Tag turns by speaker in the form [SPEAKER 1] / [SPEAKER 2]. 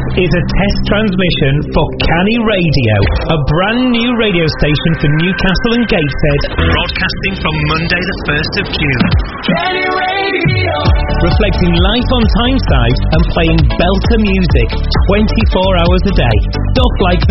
[SPEAKER 1] is a test transmission for Canny Radio, a brand new radio station for Newcastle and Gateshead, broadcasting from Monday the 1st of June. Canny Radio! Reflecting life on Tyneside and playing belter music 24 hours a day. Stuff like